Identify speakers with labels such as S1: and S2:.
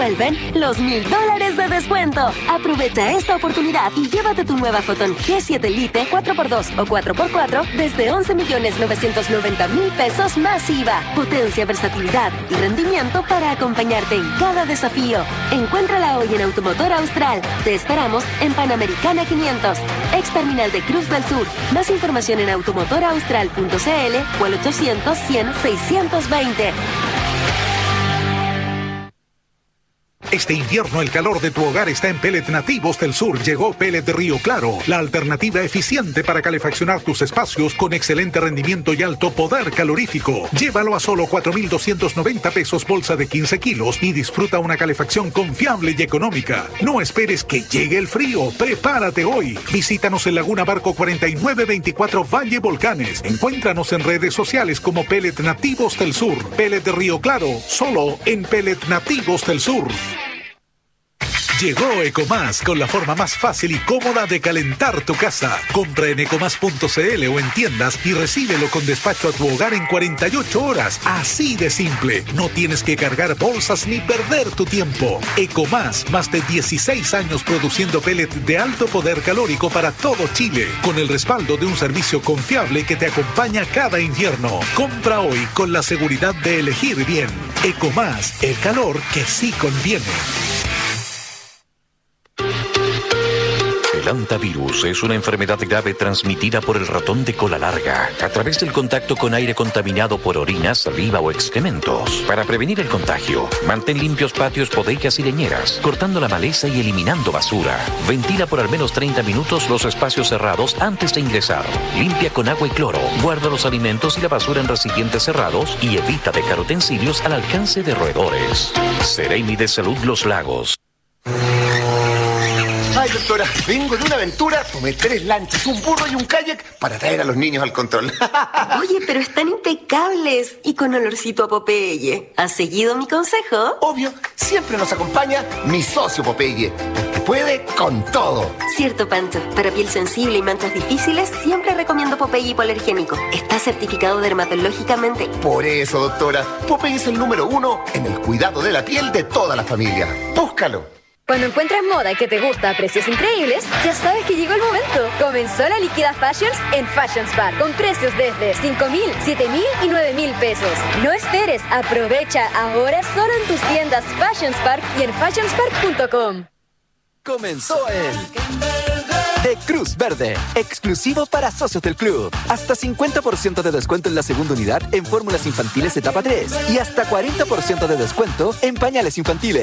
S1: Vuelven los $1000 de descuento. Aprovecha esta oportunidad y llévate tu nueva Fotón G7 Lite 4x2 o 4x4 desde 11.990.000 pesos más IVA. Potencia, versatilidad y rendimiento para acompañarte en cada desafío. Encuéntrala hoy en Automotor Austral. Te esperamos en Panamericana 500, ex terminal de Cruz del Sur. Más información en automotoraustral.cl o al 800-100-620.
S2: Este invierno el calor de tu hogar está en Pellet Nativos del Sur. Llegó Pellet Río Claro, la alternativa eficiente para calefaccionar tus espacios con excelente rendimiento y alto poder calorífico. Llévalo a solo 4.290 pesos bolsa de 15 kilos y disfruta una calefacción confiable y económica. No esperes que llegue el frío, prepárate hoy. Visítanos en Laguna Barco 4924 Valle Volcanes. Encuéntranos en redes sociales como Pellet Nativos del Sur. Pellet Río Claro, solo en Pellet Nativos del Sur. Llegó Ecomás con la forma más fácil y cómoda de calentar tu casa. Compra en ecomás.cl o en tiendas y recíbelo con despacho a tu hogar en 48 horas. Así de simple. No tienes que cargar bolsas ni perder tu tiempo. Ecomás, más de 16 años produciendo pellet de alto poder calórico para todo Chile, con el respaldo de un servicio confiable que te acompaña cada invierno. Compra hoy con la seguridad de elegir bien. Ecomás, el calor que sí conviene.
S3: El hantavirus es una enfermedad grave transmitida por el ratón de cola larga a través del contacto con aire contaminado por orina, saliva o excrementos. Para prevenir el contagio, mantén limpios patios, bodegas y leñeras, cortando la maleza y eliminando basura. Ventila por al menos 30 minutos los espacios cerrados antes de ingresar. Limpia con agua y cloro. Guarda los alimentos y la basura en recipientes cerrados y evita dejar utensilios al alcance de roedores. Seremi de Salud Los Lagos.
S4: Ay, doctora, vengo de una aventura, tomé 3 lanchas, un burro y un kayak para traer a los niños al control.
S1: Oye, pero están impecables y con olorcito a Popeye. ¿Has seguido mi consejo?
S4: Obvio, siempre nos acompaña mi socio Popeye, porque puede con todo.
S1: Cierto, Pancho. Para piel sensible y manchas difíciles, siempre recomiendo Popeye hipoalergénico. Está certificado dermatológicamente.
S4: Por eso, doctora, Popeye es el número 1 en el cuidado de la piel de toda la familia. Búscalo.
S5: Cuando encuentras moda que te gusta a precios increíbles, ya sabes que llegó el momento. Comenzó la Liquida Fashions en Fashion Spark, con precios desde 5.000, 7.000 y 9.000 pesos. No esperes, aprovecha ahora solo en tus tiendas Fashion Spark y en fashionspark.com.
S6: Comenzó el de Cruz Verde, exclusivo para socios del club. Hasta 50% de descuento en la segunda unidad en fórmulas infantiles etapa 3 y hasta 40% de descuento en pañales infantiles.